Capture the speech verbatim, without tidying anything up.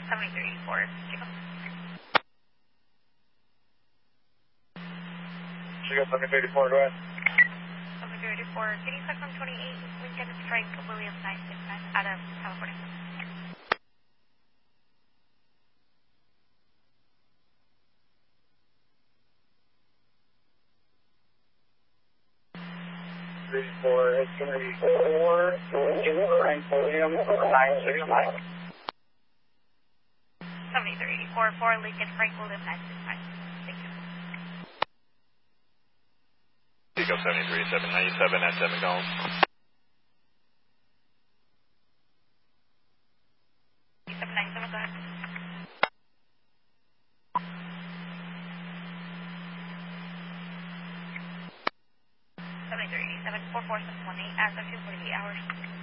seventy-three eighty-four, Chico. Chico seventy-three eighty-four, go ahead. seventy-three eighty-four, can you check from twenty-eight Lincoln Frank Williams nine six nine out of California? eighty-four, it's going to be four, Lincoln Frank Williams nine six nine. seventy-three eighty-four, four Lincoln Frank Williams nine six nine. Thank you. Chico seventy-three seven ninety-seven at seven calls. seven nine seven, go ahead. seventy-three eighty-seven, four four seven one eight, as of two forty-eight hours.